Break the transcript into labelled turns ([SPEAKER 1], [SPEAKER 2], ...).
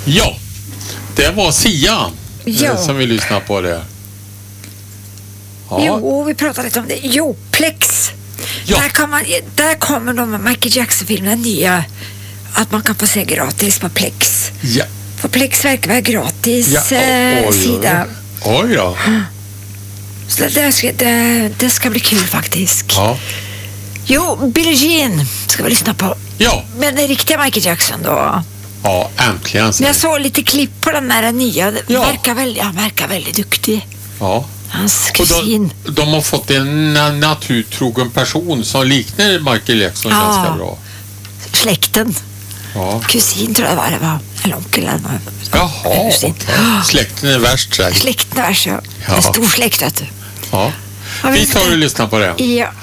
[SPEAKER 1] Ja, det var Sia som vi lyssnade på det.
[SPEAKER 2] Ja. Jo, vi pratade lite om det. Jo, Plex. Ja. Där kommer de Michael Jackson-filmerna nya, att man kan få se gratis på Plex.
[SPEAKER 1] Ja.
[SPEAKER 2] På Plex verkar vara gratis sida.
[SPEAKER 1] Oj då.
[SPEAKER 2] Så det ska bli kul faktiskt.
[SPEAKER 1] Ja.
[SPEAKER 2] Jo, Billie Jean ska vi lyssna på.
[SPEAKER 1] Ja.
[SPEAKER 2] Men den riktiga Michael Jackson då?
[SPEAKER 1] Ja, äntligen.
[SPEAKER 2] Men jag såg lite klipp på den där nya. Han verkar väldigt duktig.
[SPEAKER 1] Ja.
[SPEAKER 2] Hans kusin.
[SPEAKER 1] De har fått en naturtrogen person som liknar Michael Jackson ganska bra.
[SPEAKER 2] Släkten.
[SPEAKER 1] Ja.
[SPEAKER 2] Kusin tror jag det var. Eller onkel.
[SPEAKER 1] Jaha, okay. Släkten är värst.
[SPEAKER 2] Släkten är värst, ja. En stor släkt, vet du.
[SPEAKER 1] Ja. Vi tar och lyssnar på det.
[SPEAKER 2] Ja.